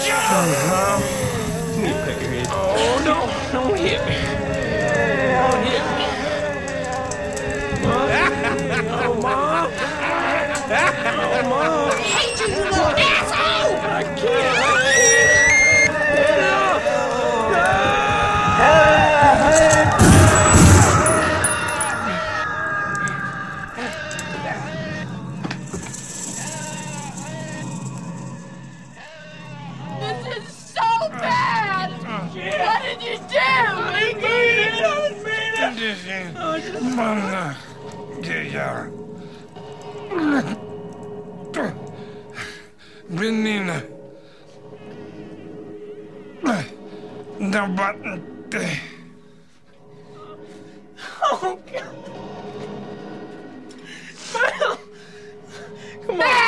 Oh, no, don't hit me. Don't hit me. Oh, Mom. Oh, Mom. I hate you, you little asshole! I can't. This is so bad! What did you do? I didn't mean it. Menina, da batente. Oh, God. Come on.